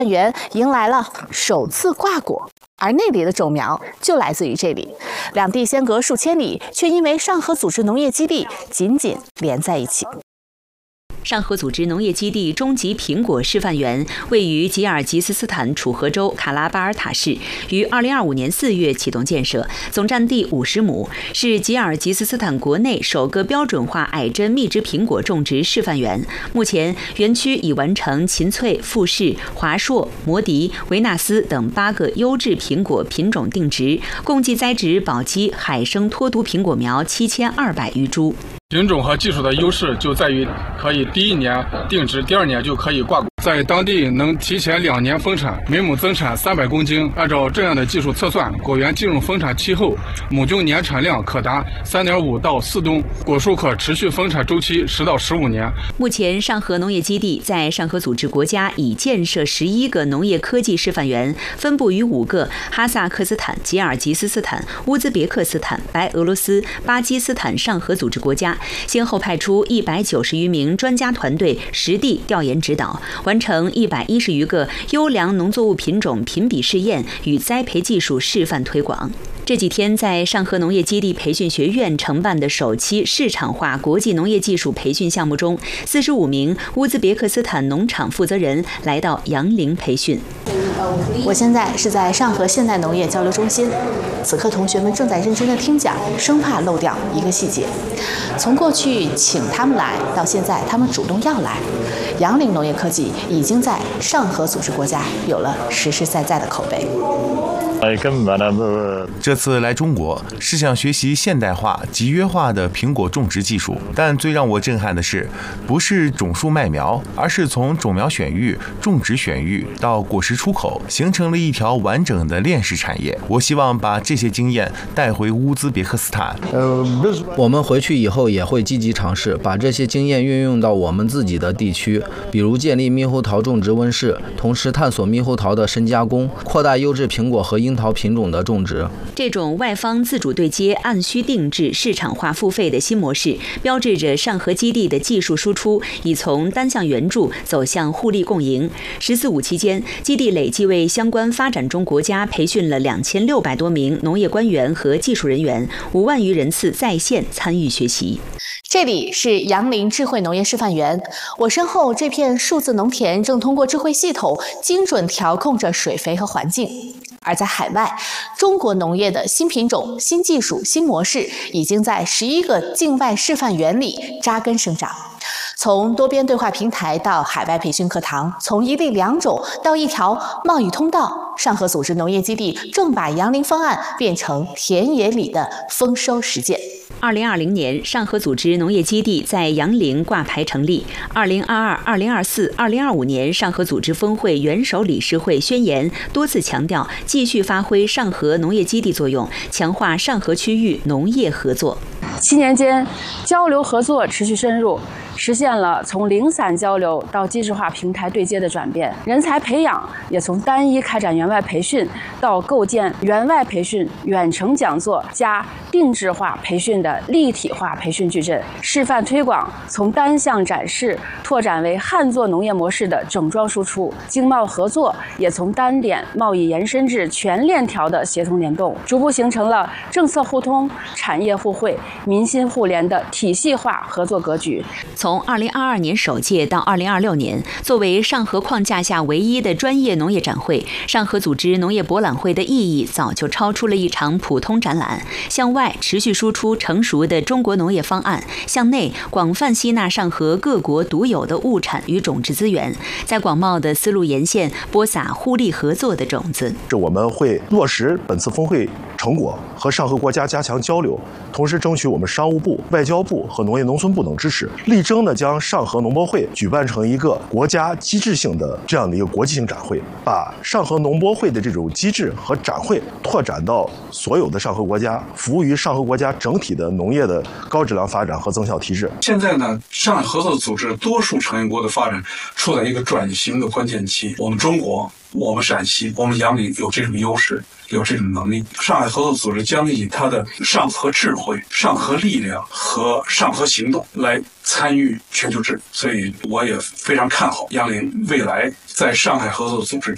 园迎来了首次挂果，而那里的种苗就来自于这里。两地相隔数千里，却因为上合组织农业基地紧紧连在一起。 上合组织农业基地终极苹果示范园位于吉尔吉斯斯坦楚河州卡拉巴尔塔市，于2025年4月启动建设，总占地50亩，是吉尔吉斯斯坦国内首个标准化矮针密植苹果种植示范园。目前，园区已完成秦翠、富士、华硕、摩迪、维纳斯等8个优质苹果品种定植，共计栽植宝鸡海生脱毒苹果苗7200余株。 品种和技术的优势就在于可以第1年定植，第2年就可以挂果，在当地能提前2年丰产，每亩增产300公斤。按照这样的技术测算，果园进入丰产期后，亩均年产量可达3.5到4吨，果树可持续丰产周期10到15年。 目前，上合农业基地在上合组织国家已建设11个农业科技示范园，分布于5个哈萨克斯坦、吉尔吉斯斯坦、乌兹别克斯坦、白俄罗斯、巴基斯坦上合组织国家，先后派出190余名专家团队实地调研指导，完成110余个优良农作物品种评比试验与栽培技术示范推广。这几天，在上合农业基地培训学院承办的首期市场化国际农业技术培训项目中，45名乌兹别克斯坦农场负责人来到杨凌培训。 我现在是在上合现代农业交流中心，此刻同学们正在认真的听讲，生怕漏掉一个细节。从过去请他们来，到现在他们主动要来，杨凌农业科技已经在上合组织国家有了实实在在的口碑。 这次来中国是想学习现代化、集约化的苹果种植技术，但最让我震撼的是，不是种树卖苗，而是从种苗选育、种植选育到果实出口，形成了一条完整的链式产业。我希望把这些经验带回乌兹别克斯坦。 我们回去以后也会积极尝试把这些经验运用到我们自己的地区，比如建立猕猴桃种植温室，同时探索猕猴桃的深加工，扩大优质苹果和樱桃品种的种植。 这种外方自主对接、按需定制、市场化付费的新模式，标志着上合基地的技术输出已从单向援助走向互利共赢。“14·5”期间，基地累计为相关发展中国家培训了2600多名农业官员和技术人员，5万余人次在线参与学习。 这里是杨凌智慧农业示范园，我身后这片数字农田正通过智慧系统精准调控着水肥和环境。而在海外，中国农业的新品种、新技术、新模式已经在11个境外示范园里扎根生长。从多边对话平台到海外培训课堂，从一粒2种到一条贸易通道，上合组织农业基地正把杨凌方案变成田野里的丰收实践。 2020年，上合组织农业基地在杨凌挂牌成立。2022、2024、2025年，上合组织峰会元首理事会宣言多次强调，继续发挥上合农业基地作用，强化上合区域农业合作。 7年间，交流合作持续深入，实现了从零散交流到机制化平台对接的转变。人才培养也从单一开展园外培训到构建园外培训、远程讲座加定制化培训的立体化培训矩阵。示范推广从单项展示拓展为旱作农业模式的整装输出。经贸合作也从单点贸易延伸至全链条的协同联动，逐步形成了政策互通、产业互惠、民心互联的体系化合作格局。 从2022年首届到2026年，作为上合框架下唯一的专业农业展会，上合组织农业博览会的意义早就超出了一场普通展览。向外持续输出成熟的中国农业方案，向内广泛吸纳上合各国独有的物产与种质资源，在广袤的丝路沿线播撒互利合作的种子。 我们会落实本次峰会成果，和上合国家加强交流，同时争取我们商务部、外交部和农业农村部等支持，力争呢将上合农博会举办成一个国家机制性的这样的一个国际性展会，把上合农博会的这种机制和展会拓展到所有的上合国家，服务于上合国家整体的农业的高质量发展和增效提质。 现在呢，上海合作组织多数成员国的发展处在一个转型的关键期，我们中国、我们陕西、我们杨凌有这种优势，有这种能力。上海合作组织将以它的上合智慧、上合力量和上合行动来参与全球治理，所以我也非常看好杨凌未来在上海合作组织